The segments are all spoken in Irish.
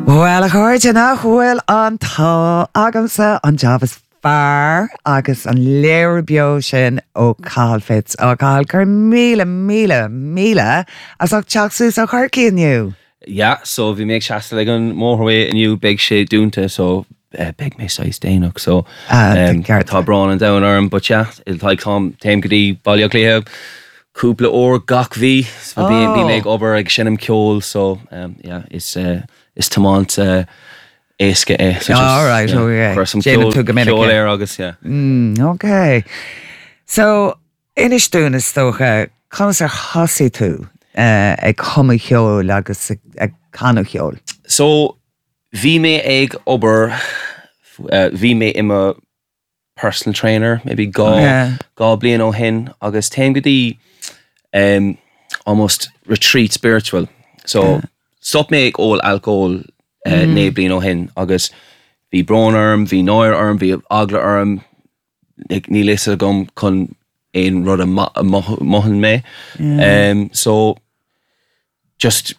Well, a chuirde nach bhfuil an tá agamsa an jobs fear agus an léir bio sin ó Calfits ó Cal gur míle as ach teachsús a chuircí aniu. Yeah, so we make shasta like on motorway a new big shit doonta, so big me size Danook, so tá brawn and down arm, but yeah, it'll like Tom Tame Gadi Ballioclea Cúpla or gach V, so be make over like Shenham Kjol, so yeah, it's Tamant Eske so all right, okay. For some Kjol air August, yeah. Okay. So inistún is tócha comes hosí tú ag chuma cheol agus ag canú cheol. So bhí mé ag obair bhí mé imime personal trainer, maybe gá bliain ó hin agus Tame Gadi almost retreat spiritual. So stop me ag all alcohol né bliain ó hin agus bhí brón arm, bhí náir arm, bhí agla arm ní lisa gom chun ein rud a mohan me. So just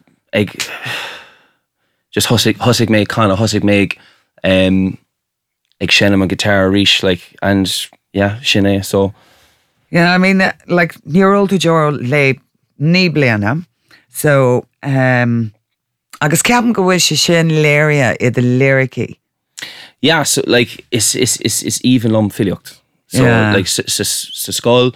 husig me kind of husig me ag Shenham a guitar reach like and yeah Shine so yeah I mean like you're old to Jor le ní bliana so agus ceapan go bhfuil sin léiria I the lyricy. Yeah, so like it's even lom filiocht. So like sa skull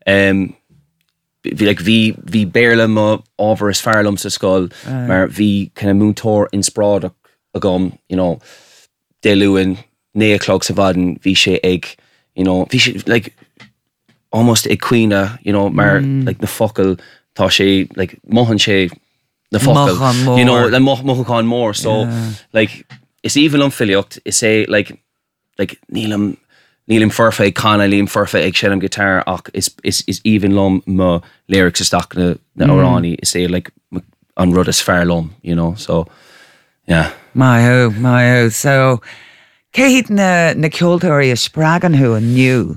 vi bearle ma over is farlum sa skull maar vi kind of moontor in sprad agam, you know, de luin 9 o'clock sa vaden vi sé egg, you know, vi sé like almost a queena, you know, maar like the fuckle ta sé like mohan sé the fuckle, you know, the mohan more so like it's even on filiocht is say like Neelam furfa Kana Liam furfa ag Shenham guitar ach is even lom ma lyrics stock na orani is say like on rud is fair lom, you know, so yeah. My oh so Kate na ceoltóirí a spragan who a new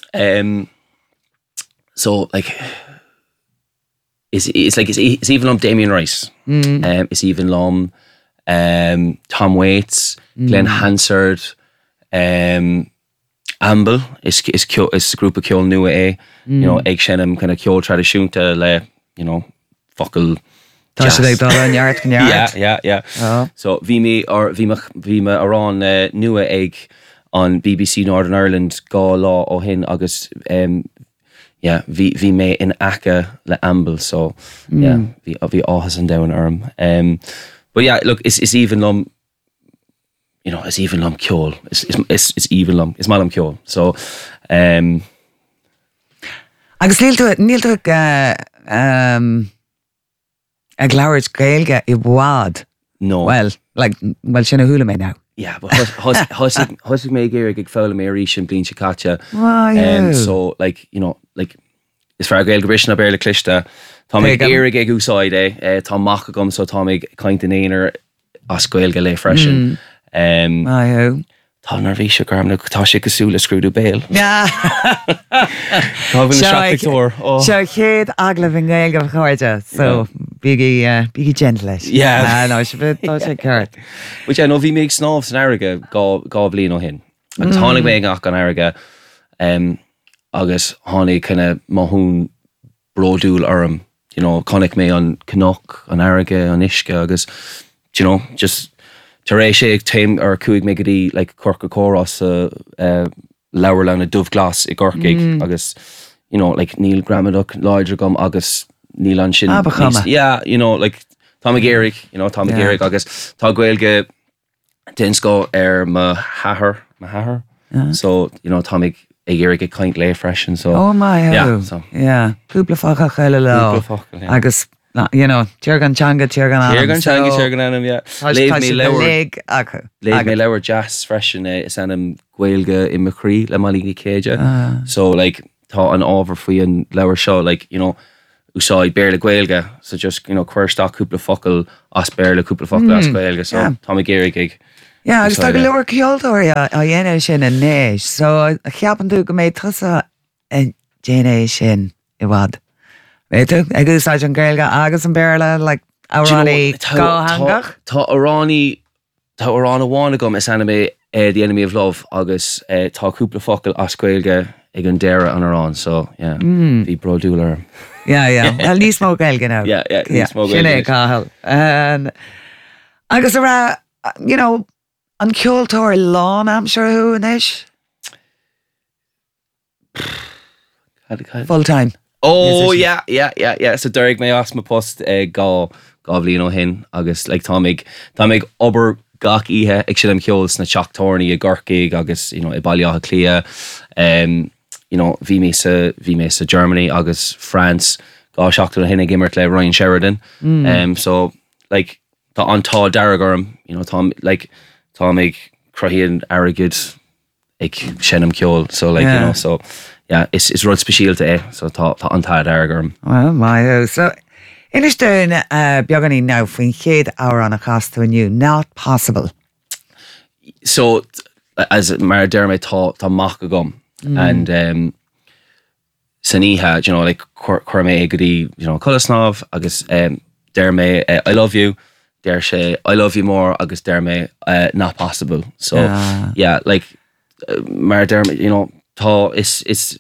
so like it's even lom Damien Rice it's even lom Tom Waits, Glenn Hansard, Amble is a group of Kjol nua you know, ag Shenham kind of Kjol tradiisiúnta le, you know, focal jazz. Yeah. So bhí me arán nua ag on BBC Northern Ireland gá lá ó hin agus yeah, bhí me in Aca le Amble, so yeah, bhí áhas an down arm. But yeah, look, it's even lom, you know, it's even lom Kjol. It's even lom. It's malam Kjol. So, agus níl tú ag leabhart gaeilge I bhád. No. Well sinna thula mé now. Yeah, but hosig me géir ag fála mé ríis an blin chicáte. So like, you know, like is far gaeilge brisna bearla clista. Tá mé géir ag úsáide tá mac agam so tá mé caint in éonar as gaeilge le freisin. Tá nervhí se garm na tá sé cosúla scrúdú béal. Tá bhfuil seachtar Se chéad aglah in gaeilge chuirde so bíigi gentle. Yeah. No, se bit tá sé ceart. Which I know bhí méid snáb san airige gá bliain ó hin. Agus tháinig mé ach an airige agus tháinig kinda mahún brodúil orm, you know, connic me on Canuck, on Airige, on Ishka, agus, you know, just taréis sé ag Tame or cuaig me gadi like Corca Chorus leabhar lena dubh glas I gorcaig agus, you know, like Neil Gramaduk, Lloyd gum agus Neil an sin. Yeah, you know, like Tommy Gehrig, you know, Tommy Gehrig agus tá gaeilge Dinsko ma hather. So, you know, Tommy Gehrig ag caint le freisin so. Oh my yeah. Cúpla facha chaile le agus you know, Tiergan Changa, Tiergan Anam, yeah. Leave me lower jazz freshen is anam gaeilge in McCree, le maligi Keja. So like tá an over for an lower show, like, you know, úsáid bearla gaeilge, so just, you know, cuirstá cúpla focal as bearla cúpla focal as gaeilge, so Tommy Gehrig ag. Yeah, agus tá go leabhar ceoltóirí a dhéanamh sin a néis, so cheapan tú go méid tusa a déanamh sin I bhfad. Vétu, agus áid an gaeilge agus an bearla, like, Arani go hangach? Tá Arani tá we're on a bháin agam is anime The Enemy of Love agus tá cúpla focail ascuilge ag an deire an arán, so yeah, bhí broadúil arm. Yeah. Well, níos mó gael gan Yeah, níos mó gaeilge. Sinné cáhal. Agus a ra, you know, an ceoltóir lán am sure who in ish? Full time. Oh, Musician. yeah. So Derek mé as ma post gá bhlíon ó hin agus like tá mig obair gach ihe ag sin am ceols na teachtornaí a gorcaig agus, you know, I bailíotha clia. You know, bhí mé sa Germany agus France gá seachtar hin ag immert le Ryan Sheridan. So like tá antá daragorm, you know, tá mig crohíonn airgid ag sin am ceol, so like, you know, so yeah, it's rud speisialta so tá antá daragorm. Well, my so inis dún beaganí now faoin chéad ára an a castú aniu, not possible. So as mar dermid tá mach agam and saníthe, you know, like chuir mé agadi, you know, colasnáv agus dermé I love you, der sé I love you more agus dermé not possible. So yeah, like mar dermid, you know, tá is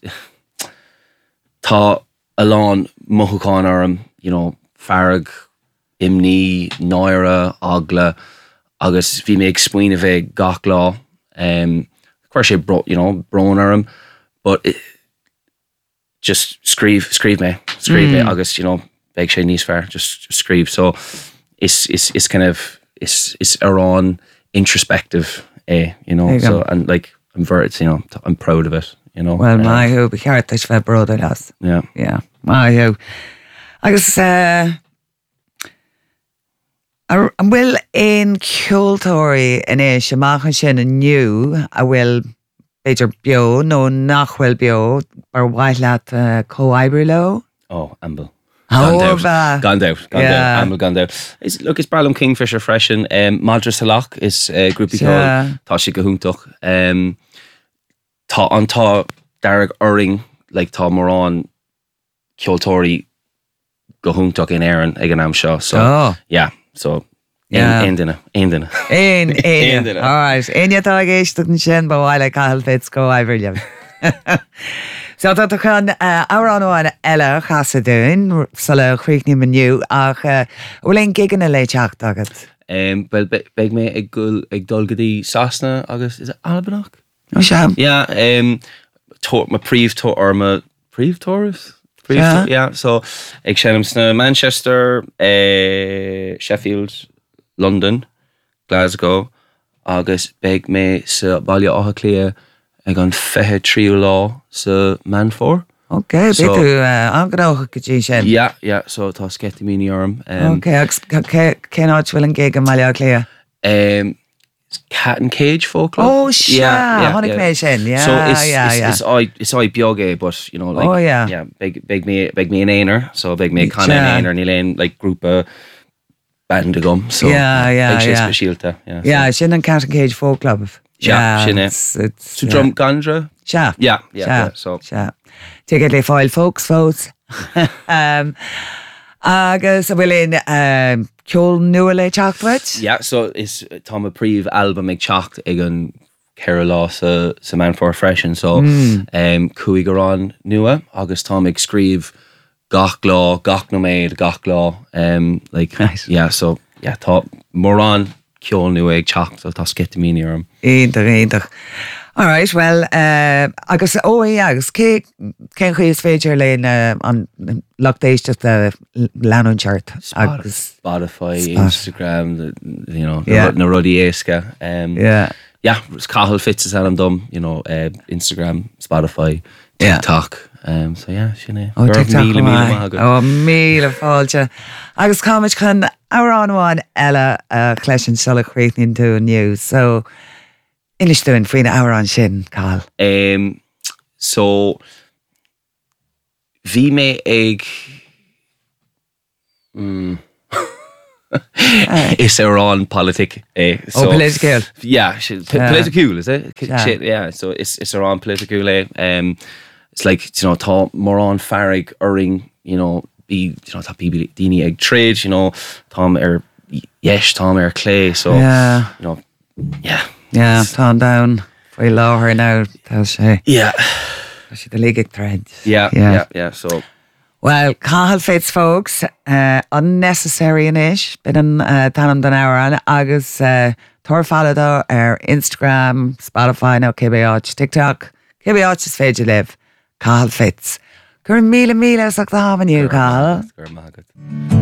tá alán mochuáin orm, you know, farag imní náire agla agus bhí mé ag spuoine bheith gach lá chuir sé you know, brón orm, but just scríb me agus, you know, beag sé níos fearr, just scríb. So it's kind of it's arán introspective, you know, so and like I'm very, you know, I'm proud of it, you know. Well, my who be ceart is bheith brother las. Yeah. My who agus bhfuil ein ceoltóirí in é se machchan sin aniu a bhfuil beidir bio nó nachhfuil bio ar bhaith leat comhaibrí lo. Oh, Amble. Gone out. Amble gone out. Look, it's Barlam Kingfisher freshen. Madra Salach is a groupie called Tashi Gahuntoch. Tá antá Darag Uring, like Tá Moran Ceoltóirí Gahuntoch in Aaron ag an am seo. So yeah. So ein dinne. Ein. All right. Ein tá géisteach an sin ba bhhaile caithil fits comhaibrí liam. So tá chun áránháin eile chasa dún sa le chríicní maniu ach bhfuil ein gigan le teacht agad. Well, beag mé ag dulgadí Sasna agus is it Albannach? Oh, sham. Yeah, my príomhtóir or my príomhtóras? Yeah, so ag sénam sna Manchester, Sheffield, London, Glasgow, agus beag mé sa baile átha clia ag an fethe tríú lá sa Manfor. Okay, so, bitu angadócha go dtí sin. Yeah, so tá sceti míní orm. Okay, agus cénáid bhfuil an gig an baile átha clia? Cat and Cage folk club. Oh, yeah. Honey Nation. Yeah. So it's I bioge, but you know, like big me an einer, so big me kind of an einer, Nilain like group band to gum. So specialta. Yeah, sin an Cat and Cage folk club. Yeah, it's to drum gandra. Yeah. So take it le file folks. Agus a bhfuil ceol nua le teachthaid? Yeah, so is tá a príomh album ag teacht ag an ceithre lá sa Manfor freisin, so cuaig arán nua agus tá ag scríb gach lá, gach nóméid, gach lá, like nice. Yeah, so yeah, tá mórán ceol nua ag teacht, so tá scetamíní orm. Éidir. All right, well, agus agus cén chuos féidir le an lochtéiste leanún chart agus Spotify, Instagram, you know, na rudí éasca. Yeah, caithil fits an dom, you know, Instagram, Spotify, TikTok. So yeah, sinné. TikTok míle fáilte. Agus cáid chun áránháin eile chléisisin sulla chréithnín tú aniu, so Inis doing faoin árán sin, Carl. So bhí mé ag is árán politic. So, political. Yeah, political, is it? Yeah, so it's árán political. It's like, you know, tá mórán farrig uring, you know, you know, tá bíbí daoine ag trade, you know, Tom Tom clay, so you know, Yeah, tá down. Fwy láthir now, tá sé. Yeah. Tá sé the league thread. Yeah. So, Well, cáhal féits folks, unnecessary inis, bit an tanam den áran, agus tor fallada Instagram, Spotify, no KBH, TikTok, KBH is féidir live, cáhal féits. Gur míle míle sach da havan you, cáhal. Gur mágad.